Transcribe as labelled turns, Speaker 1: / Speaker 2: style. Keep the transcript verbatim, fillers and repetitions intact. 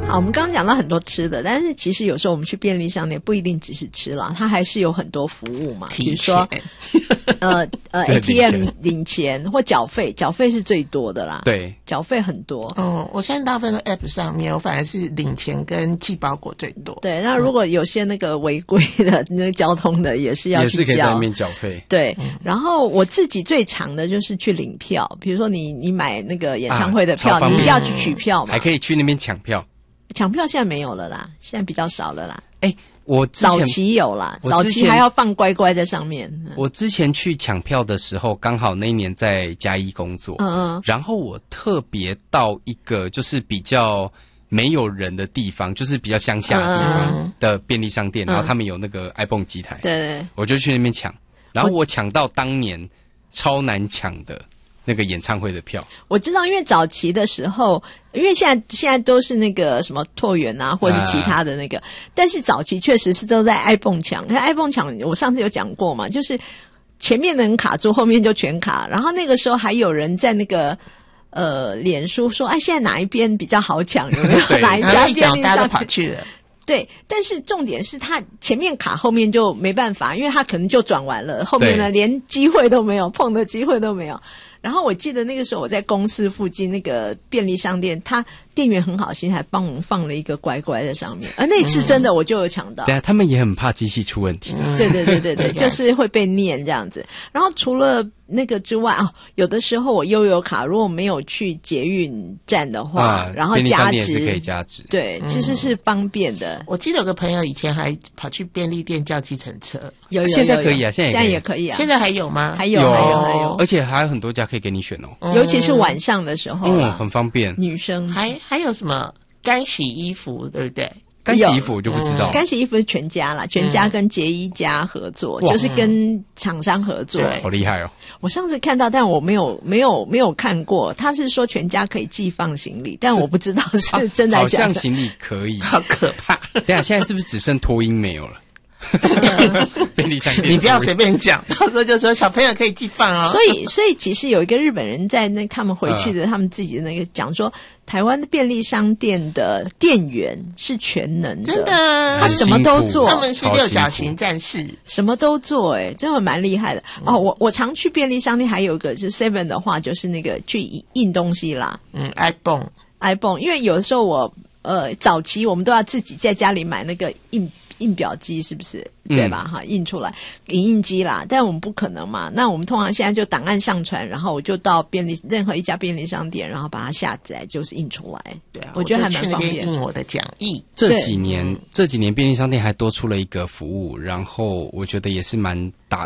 Speaker 1: 好，我们刚刚讲到很多吃的，但是其实有时候我们去便利商店不一定只是吃啦，它还是有很多服务嘛，比如说呃呃 A T M 领钱或缴费，缴费是最多的啦。
Speaker 2: 对，
Speaker 1: 缴费很多。
Speaker 3: 嗯，我现在大部分的 App 上面，我反而是领钱跟寄包裹最多。
Speaker 1: 对，那如果有些那个违规的那个交通的，也是要去缴，
Speaker 2: 也是可以在那边缴费。
Speaker 1: 对，嗯，然后我自己最常的就是去领票，比如说你你买那个演唱会的票，啊，你一定要去取票嘛，
Speaker 2: 还可以去那边抢票。
Speaker 1: 抢票现在没有了啦，现在比较少了啦。
Speaker 2: 哎，我之前
Speaker 1: 早期有啦，早期还要放乖乖在上面。
Speaker 2: 我之前去抢票的时候，刚好那一年在嘉义工作，嗯嗯，然后我特别到一个就是比较没有人的地方，就是比较乡下的地方的便利商店，嗯，然后他们有那个 iPhone 机台，
Speaker 1: 对对，
Speaker 2: 我就去那边抢，然后我抢到当年超难抢的那个演唱会的票。
Speaker 1: 我知道，因为早期的时候，因为现在现在都是那个什么拓元啊，或者是其他的那个，啊，但是早期确实是都在 iPhone 抢。iPhone 抢，我上次有讲过嘛，就是前面的人卡住，后面就全卡。然后那个时候还有人在那个呃脸书说，哎，现在哪一边比较好抢？有没有哪一家便利商店
Speaker 3: 跑去了？
Speaker 1: 对，但是重点是他前面卡，后面就没办法，因为他可能就转完了，后面呢连机会都没有，碰的机会都没有。然后我记得那个时候我在公司附近那个便利商店，他店员很好心，还帮我们放了一个乖乖在上面。而那次真的我就有抢到。
Speaker 2: 对啊，他们也很怕机器出问题。
Speaker 1: 嗯，对对对对对，就是会被念这样子。然后除了那个之外哦，有的时候我悠游卡如果没有去捷运站的话，啊，然后加值
Speaker 2: 是可以加值，
Speaker 1: 对，其实是方便的。
Speaker 3: 嗯，我记得有个朋友以前还跑去便利店叫计程车，
Speaker 1: 有有有有，
Speaker 2: 现在可以啊，现在
Speaker 1: 现在也可以啊，
Speaker 3: 现在还有吗？
Speaker 1: 还有还有还有，
Speaker 2: 而且还有很多家可以给你选哦，
Speaker 1: 尤其是晚上的时候，
Speaker 2: 嗯，很方便。
Speaker 1: 女生
Speaker 3: 还还有什么干洗衣服，对不对？
Speaker 2: 干洗衣服我就不知道，
Speaker 1: 干洗衣服是全家啦，全家跟洁衣家合作，嗯，就是跟厂商合作，
Speaker 2: 好厉害哦！
Speaker 1: 我上次看到，但我没有没有没有看过，他是说全家可以寄放行李，但我不知道是真的假的。
Speaker 2: 好像行李可以，
Speaker 3: 好可怕！
Speaker 2: 等一下现在是不是只剩托婴没有了？便利商店，
Speaker 3: 你不要随便讲，到时候就说小朋友可以寄放哦。
Speaker 1: 所以，所以其实有一个日本人在那他们回去的，嗯，他们自己的那个讲说，台湾的便利商店的店员是全能的，
Speaker 3: 真的，
Speaker 1: 他什么都做，
Speaker 3: 他们是六角形战士，
Speaker 1: 什么都做，哎，真的蛮厉害的。嗯，哦，我我常去便利商店，还有一个就是 Seven 的话，就是那个去印东西啦，
Speaker 3: 嗯 ，iPhone
Speaker 1: iPhone，因为有的时候我呃早期我们都要自己在家里买那个印。印表机是不是对吧？哈，嗯，印出来影印机啦，但我们不可能嘛。那我们通常现在就档案上传，然后我就到便利任何一家便利商店，然后把它下载，就是印出来。
Speaker 3: 对啊，
Speaker 1: 我觉得还蛮方便。
Speaker 3: 印我的讲义。
Speaker 2: 这几年，这几年便利商店还多出了一个服务，然后我觉得也是蛮大。